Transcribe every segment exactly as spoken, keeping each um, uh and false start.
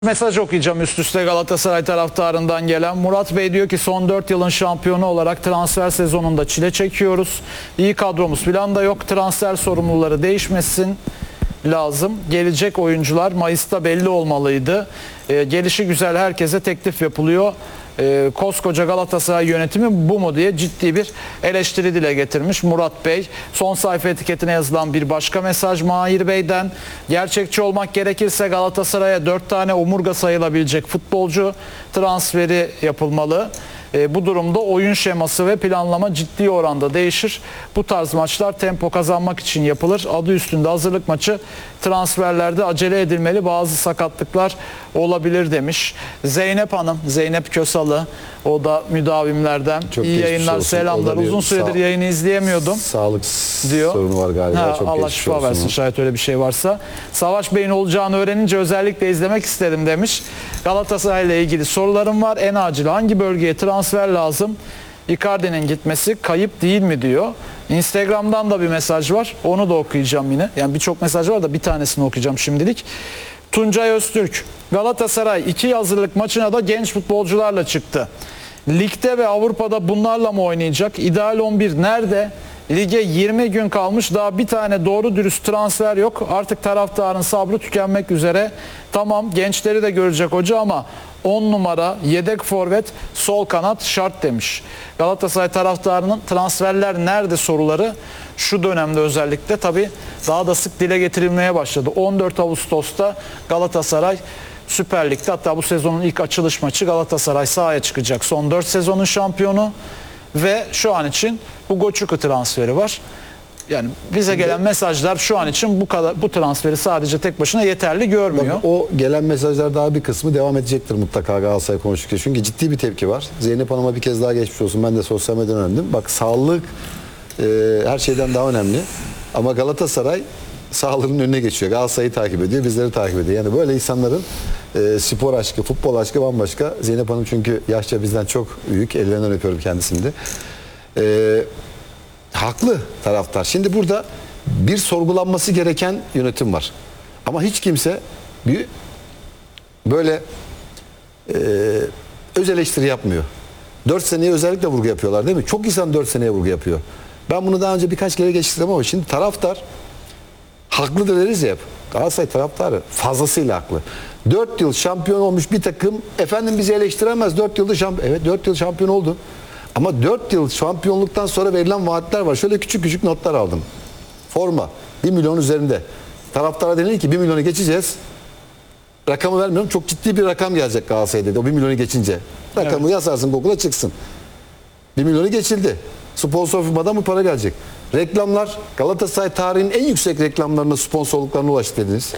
Mesaj okuyacağım üst üste Galatasaray taraftarından gelen. Murat Bey diyor ki son dört yılın şampiyonu olarak transfer sezonunda çile çekiyoruz. İyi kadromuz falan da yok. Transfer sorumluları değişmesin lazım. Gelecek oyuncular Mayıs'ta belli olmalıydı. Ee, gelişi güzel herkese teklif yapılıyor. Ee, koskoca Galatasaray yönetimi bu mu diye ciddi bir eleştiri dile getirmiş Murat Bey. Son sayfa etiketine yazılan bir başka mesaj Mahir Bey'den. Gerçekçi olmak gerekirse Galatasaray'a dört tane omurga sayılabilecek futbolcu transferi yapılmalı. E, bu durumda oyun şeması ve planlama ciddi oranda değişir. Bu tarz maçlar tempo kazanmak için yapılır. Adı üstünde hazırlık maçı, transferlerde acele edilmeli. Bazı sakatlıklar olabilir demiş. Zeynep Hanım, Zeynep Kösalı, o da müdavimlerden. Çok İyi yayınlar, olsun. selamlar. Uzun süredir yayını izleyemiyordum. Sağlık diyor. sorunu var galiba. Ha, Çok Allah şifa olsun. versin şayet öyle bir şey varsa. Savaş Bey'in olacağını öğrenince özellikle izlemek istedim demiş. Galatasaray ile ilgili sorularım var. En acil hangi bölgeye transfer lazım? Icardi'nin gitmesi kayıp değil mi diyor. Instagram'dan da bir mesaj var. Onu da okuyacağım yine. Yani birçok mesaj var da bir tanesini okuyacağım şimdilik. Tuncay Öztürk, Galatasaray iki hazırlık maçına da genç futbolcularla çıktı. Ligde ve Avrupa'da bunlarla mı oynayacak? İdeal on bir nerede? Lige yirmi gün kalmış, daha bir tane doğru dürüst transfer yok. Artık taraftarın sabrı tükenmek üzere. Tamam, gençleri de görecek hoca ama on numara, yedek forvet, sol kanat şart demiş. Galatasaray taraftarının transferler nerede soruları şu dönemde özellikle tabii daha da sık dile getirilmeye başladı. on dört Ağustos'ta Galatasaray Süper Lig'de, hatta bu sezonun ilk açılış maçı Galatasaray sahaya çıkacak. Son dört sezonun şampiyonu ve şu an için bu Goçuka transferi var. Yani bize gelen mesajlar şu an için bu kadar, bu transferi sadece tek başına yeterli görmüyor. Bak, o gelen mesajlar daha bir kısmı devam edecektir mutlaka Galatasaray konuştukça. Çünkü ciddi bir tepki var. Zeynep Hanım'a bir kez daha geçmiş olsun. Ben de sosyal medyadan öğrendim. Bak, sağlık e, her şeyden daha önemli. Ama Galatasaray sağlığının önüne geçiyor. Galatasaray'ı takip ediyor, bizleri takip ediyor. Yani böyle insanların e, spor aşkı, futbol aşkı bambaşka. Zeynep Hanım çünkü yaşça bizden çok büyük. Ellerinden öpüyorum kendisini de. E, haklı taraftar. Şimdi burada bir sorgulanması gereken yönetim var. Ama hiç kimse bir böyle e, öz eleştiri yapmıyor. dört seneye özellikle vurgu yapıyorlar değil mi? Çok insan dört seneye vurgu yapıyor. Ben bunu daha önce birkaç kere geçtim ama şimdi taraftar haklıdır deriz ya hep. Galatasaray taraftarı fazlasıyla haklı. dört yıl şampiyon olmuş bir takım efendim bizi eleştiremez. dört yılda şampiyon. Evet, dört yıl şampiyon oldun. Ama dört yıl şampiyonluktan sonra verilen vaatler var. Şöyle küçük küçük notlar aldım. Forma bir milyon üzerinde. Taraftara denildi ki bir milyonu geçeceğiz. Rakamı vermiyorum. Çok ciddi bir rakam gelecek Galatasaray dedi. O bir milyonu geçince. Rakamı evet, yazarsın Google'a çıksın. bir milyonu geçildi. Sponsor firmadan bu para gelecek. Reklamlar, Galatasaray tarihinin en yüksek reklamlarına, sponsorluklarına ulaştı dediniz.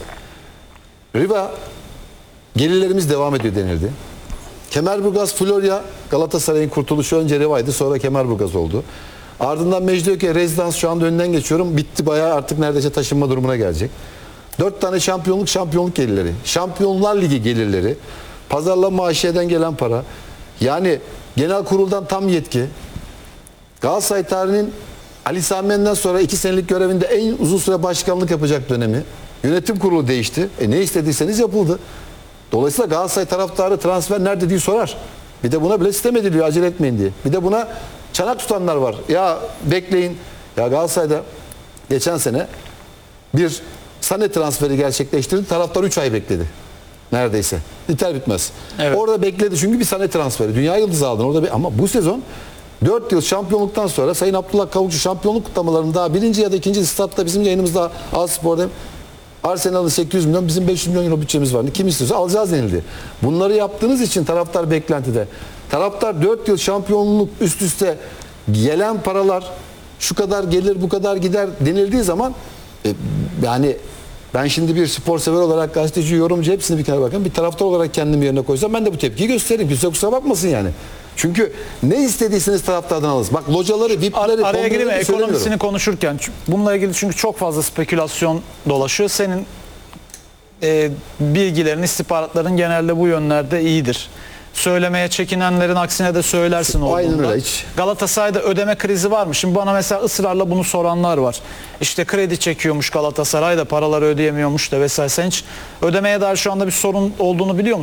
Riva gelirlerimiz devam ediyor denildi. Kemerburgaz, Florya, Galatasaray'ın kurtuluşu önce Riva'ydı, sonra Kemerburgaz oldu. Ardından Mecidiyeköy, Rezidans şu anda önden geçiyorum. Bitti, bayağı artık neredeyse taşınma durumuna gelecek. Dört tane şampiyonluk, şampiyonluk gelirleri. Şampiyonlar Ligi gelirleri. Pazarlama maaşiyeden gelen para. Yani genel kuruldan tam yetki. Galatasaray tarihinin Ali Samiyen'den sonra iki senelik görevinde en uzun süre başkanlık yapacak dönemi. Yönetim kurulu değişti. E ne istediyseniz yapıldı. Dolayısıyla Galatasaray taraftarı transfer nerede diye sorar. Bir de buna bile sistem ediliyor, acele etmeyin diye. Bir de buna çanak tutanlar var. Ya bekleyin. Ya Galatasaray'da geçen sene bir Sané transferi gerçekleştirdi. Taraftar üç ay bekledi. Neredeyse. Biter bitmez. Evet. Orada bekledi çünkü bir Sané transferi. Dünya yıldızı aldın. Orada bir... Ama bu sezon dört yıl şampiyonluktan sonra Sayın Abdullah Kavukçu şampiyonluk kutlamalarında daha birinci ya da ikinci statta bizim yayınımızda A-Spor'da Arsenal'ın sekiz yüz milyon, bizim beş yüz milyon euro bütçemiz var. Kim istiyorsa alacağız denildi. Bunları yaptığınız için taraftar beklentide. Taraftar dört yıl şampiyonluk üst üste gelen paralar şu kadar gelir, bu kadar gider denildiği zaman e, yani ben şimdi bir spor sever olarak, gazeteci, yorumcu hepsini bir kenara bakın. Bir taraftar olarak kendimi yerine koysam ben de bu tepkiyi gösteririm. Kimse kusura bakmasın yani. Çünkü ne istediyseniz taraftardan alırız. Bak locaları, V I P'leri, araya girme, ekonomisini konuşurken bununla ilgili çünkü çok fazla spekülasyon dolaşıyor. Senin e, bilgilerin, istihbaratların genelde bu yönlerde iyidir. Söylemeye çekinenlerin aksine de söylersin olduğunda. Aynen öyle, hiç. Galatasaray'da ödeme krizi var mı? Şimdi bana mesela ısrarla bunu soranlar var. İşte kredi çekiyormuş Galatasaray da paraları ödeyemiyormuş da vesaire. Sen hiç ödemeye dair şu anda bir sorun olduğunu biliyor musun?